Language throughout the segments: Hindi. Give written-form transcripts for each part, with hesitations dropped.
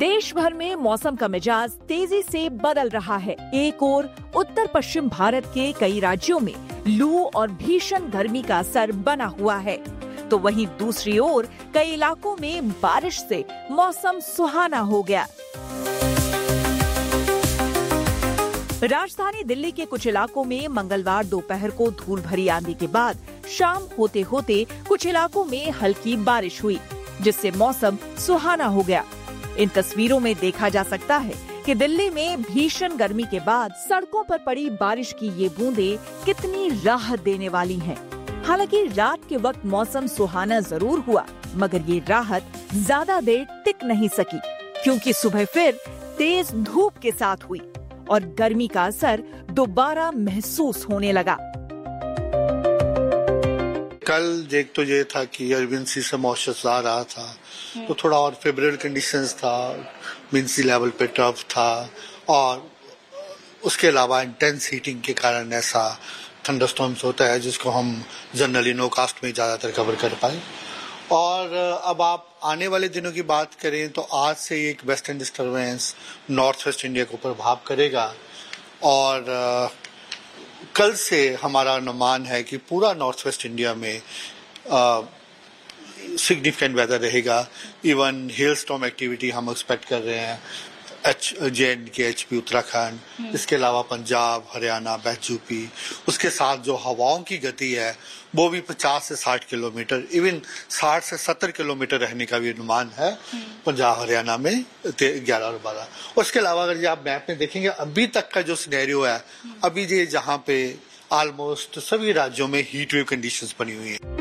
देश भर में मौसम का मिजाज तेजी से बदल रहा है। एक ओर उत्तर पश्चिम भारत के कई राज्यों में लू और भीषण गर्मी का असर बना हुआ है, तो वहीं दूसरी ओर कई इलाकों में बारिश से मौसम सुहाना हो गया। राजधानी दिल्ली के कुछ इलाकों में मंगलवार दोपहर को धूल भरी आंधी के बाद शाम होते होते कुछ इलाकों में हल्की बारिश हुई, जिससे मौसम सुहाना हो गया। इन तस्वीरों में देखा जा सकता है कि दिल्ली में भीषण गर्मी के बाद सड़कों पर पड़ी बारिश की ये बूंदें कितनी राहत देने वाली हैं। हालांकि रात के वक्त मौसम सुहाना जरूर हुआ, मगर ये राहत ज्यादा देर टिक नहीं सकी, क्योंकि सुबह फिर तेज धूप के साथ हुई और गर्मी का असर दोबारा महसूस होने लगा। कल देख तो ये था कि अरविंद सी से मॉइस्चर आ रहा था, तो थोड़ा और फेवरेबल कंडीशंस था, मीन सी लेवल पे टफ था, और उसके अलावा इंटेंस हीटिंग के कारण ऐसा थंडरस्टॉर्म्स होता है जिसको हम जनरली नो कास्ट में ज्यादातर कवर कर पाए। और अब आप आने वाले दिनों की बात करें तो आज से एक western disturbance north west India को प्रभाव करेगा, और कल से हमारा अनुमान है कि पूरा नॉर्थ वेस्ट इंडिया में सिग्निफिकेंट वेदर रहेगा। इवन हेल स्टॉर्म एक्टिविटी हम एक्सपेक्ट कर रहे हैं JNK, HP उत्तराखंड, इसके अलावा पंजाब, हरियाणा, यूपी। उसके साथ जो हवाओं की गति है वो भी 50 से 60 किलोमीटर, इवन 60 से 70 किलोमीटर रहने का भी अनुमान है पंजाब हरियाणा में 11 और 12। उसके अलावा अगर ये आप मैप में देखेंगे, अभी तक का जो सिनेरियो है, अभी ये जहाँ पे ऑलमोस्ट सभी राज्यों में हीट वेव कंडीशंस बनी हुई है।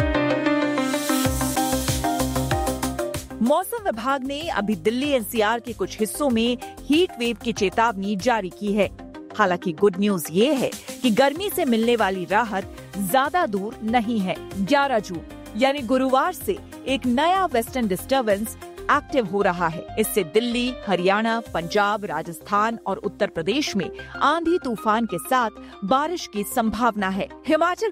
मौसम विभाग ने अभी दिल्ली NCR के कुछ हिस्सों में हीट वेव की चेतावनी जारी की है। हालांकि गुड न्यूज ये है कि गर्मी से मिलने वाली राहत ज्यादा दूर नहीं है। 11 जून यानी गुरुवार से एक नया वेस्टर्न डिस्टर्बेंस एक्टिव हो रहा है। इससे दिल्ली, हरियाणा, पंजाब, राजस्थान और उत्तर प्रदेश में आंधी तूफान के साथ बारिश की संभावना है। हिमाचल